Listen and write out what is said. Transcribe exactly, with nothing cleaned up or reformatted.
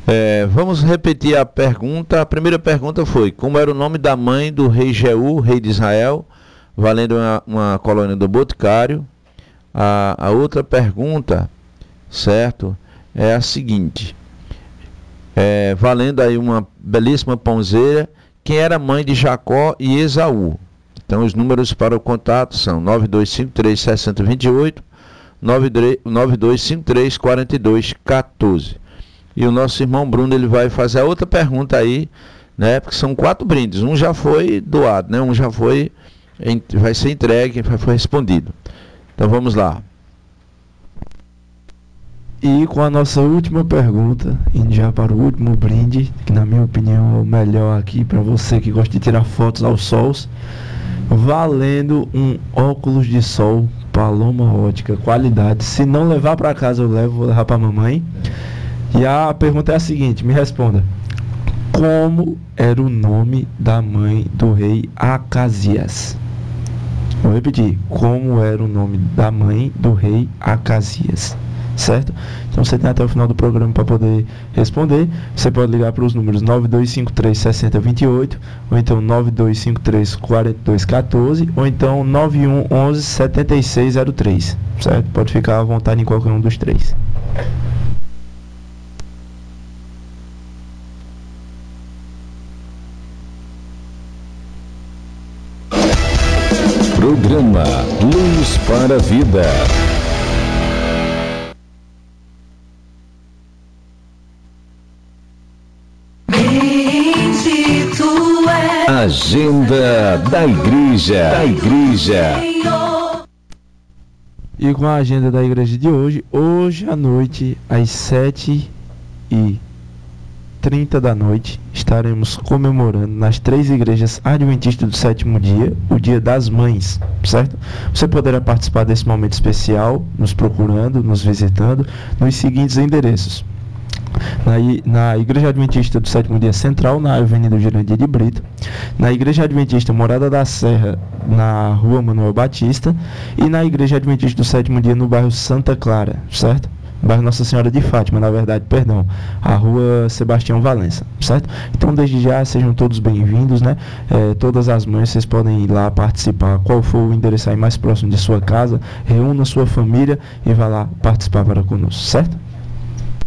É, vamos repetir a pergunta. A primeira pergunta foi: como era o nome da mãe do rei Jeú, rei de Israel, valendo uma, uma colônia do Boticário? A, a outra pergunta, certo, é a seguinte: é, valendo aí uma belíssima pãozeira, quem era mãe de Jacó e Esaú? Então os números para o contato são nove dois cinco três, seis zero dois oito, nove dois cinco três, quatro dois um quatro. E o nosso irmão Bruno, ele vai fazer a outra pergunta aí, né? Porque são quatro brindes. Um já foi doado, né? Um já foi, vai ser entregue, vai foi respondido. Então vamos lá. E com a nossa última pergunta, indo já para o último brinde, que na minha opinião é o melhor aqui para você que gosta de tirar fotos ao sol, valendo um óculos de sol Paloma Ótica, qualidade. Se não levar para casa eu levo, vou levar para a mamãe. E a pergunta é a seguinte, me responda: como era o nome da mãe do rei Acasias? Vou repetir, como era o nome da mãe do rei Acasias? Certo? Então você tem até o final do programa para poder responder. Você pode ligar para os números nove dois cinco três, seis zero dois oito, ou então nove dois cinco três, quatro dois um quatro, ou então nove um um um, sete seis zero três. Certo? Pode ficar à vontade em qualquer um dos três. Programa Luz para a Vida. Agenda da Igreja. Da Igreja. E com a agenda da igreja de hoje, hoje à noite, às sete e trinta da noite, estaremos comemorando nas três igrejas adventistas do sétimo dia, o Dia das Mães, certo? Você poderá participar desse momento especial, nos procurando, nos visitando, nos seguintes endereços. Na, na Igreja Adventista do Sétimo Dia Central, na Avenida Jurandir de Brito, na Igreja Adventista Morada da Serra, na Rua Manuel Batista, e na Igreja Adventista do Sétimo Dia no bairro Santa Clara, certo? Bairro Nossa Senhora de Fátima, na verdade, perdão, a Rua Sebastião Valença, certo? Então, desde já, sejam todos bem-vindos, né? É, todas as mães, vocês podem ir lá participar, qual for o endereço aí mais próximo de sua casa, reúna sua família e vá lá participar para conosco, certo?